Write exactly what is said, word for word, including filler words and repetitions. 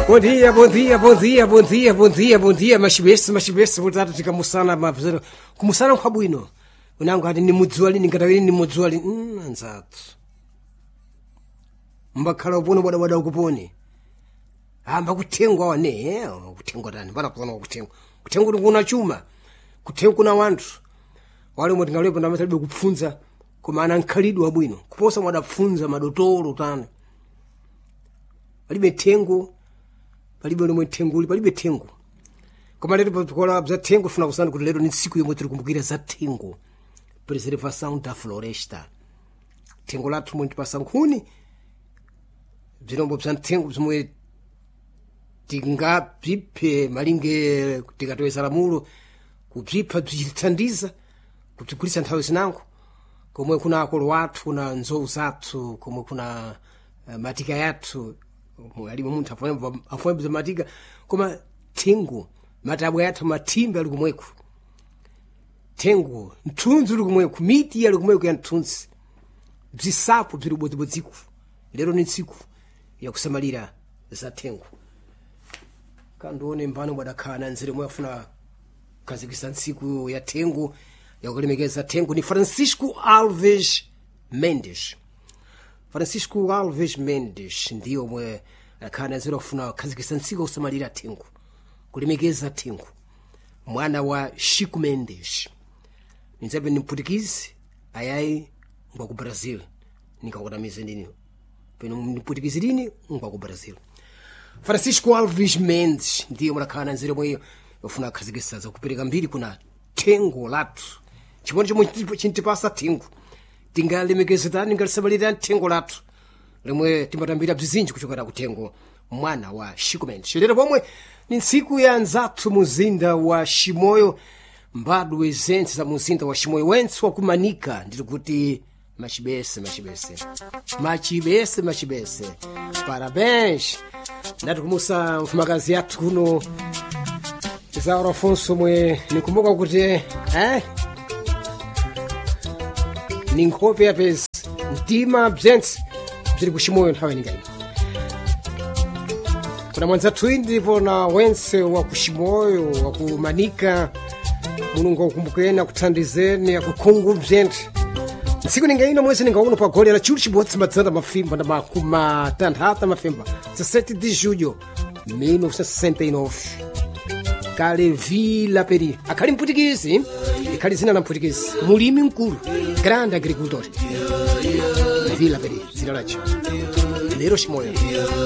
Bom dia, bom dia, bom dia, bom dia, bom dia, bom dia, machibesi, machibesi, mutatu tikamusana mavzero. Kumusana mkwabwino. Unangu ati ni mudzwali ningatawiri ni mudzwali. Mm, anzatu. Mbakhala upono bwada bwada ukuponi. Amba kutengwa wane, eh, kutengwa tani, bana kuzana kutengwa. Kutengwa ndi kuna chuma. Kutengwa kuna wanthu. Wale mwe tingalepo ndamatalibe kupfunza koma ana nkhalidwe wabwino. Kuposa mwadapfunza madotolo tani. Palibe tengo, palibe lomwe tenguli, palibe tengo. Koma lero pakola za tengo funa kusana kuti lero ni siku yomwe tiri kumbukira za tengo. Preservação da floresta. Tengo lathu mwe tipasa nkhuni. Bzirombo bza tengo zomwe tingabziphe malinge tikatoyesa lamulo kubzipha bzithandiza kutigulitsa nthawi zinango. Komwe kuna akolo wathu, kuna nzowu zathu, komwe kuna uh, matika yathu. Alimo munthu afwembe matika koma tengo matabwa yathu matimba ali kumweko. Tengo mthunzi uli kumweko, miti ali kumweko ya mthunzi. Bzisapo bziri bodzibodziku. Lero ni tsiku ya kusamalira za tengo. Kandione mbano bwadakhala nzire mwe afuna kazikisa ntsiku ya tengo ya kulemekeza tengo ni Francisco Alves Mendes. Francisco Alves Mendes ndiyo mwe akana zero funa kazikisa ntsiku kusamalira tengo. Kulemekeza tengo. Mwana wa Chico Mendes. Ninzabe ni Mputikisi ayayi ngwa ku Brazil. Nikakutamize ndini. Peno Mputikisi lini ngwa ku Brazil. Francisco Alves Mendes ndiyo mwakana nzire mwe ufuna kazikisa za kupereka mbiri kuna tengo lathu. Chimono chomwe chintipasa tengo. Tingalemekeza tani ngalisamalira tengo lathu. Lemwe timatambira bzizinji kuchokera kutengo mwana wa Chico Mendes. Lero pomwe ni ntsiku ya nzathu muzinda wa Chimoyo mbadwe zense za muzinda wa Chimoyo wensi wa kumanika ndiri kuti machibese machibese machibese machibese parabéns ndati kumusa mfumakazi yathu kuno Isaura Afonso mwe nikumbuka kuti eh ni nkhope ya pezi mtima bzense bziri ku Chimoyo nthawi ningayi. Kuna mwanza twindi pona wense wa ku Chimoyo wa kumanika Mulungu akumbukeni akuthandizeni akukhungu bzentse. Ntsiku ningaino mwezi ningaona pa goli la chulu chibotsi madzanda mafimba na makuma tanthata mafimba dezessete de julho mil novecentos e sessenta e nove. Kale Vila Peri akhali Mputikisi ikhali zina la Mputikisi mulimi mkulu grande agricultor Vila Peri zina lacho lero Chimoyo.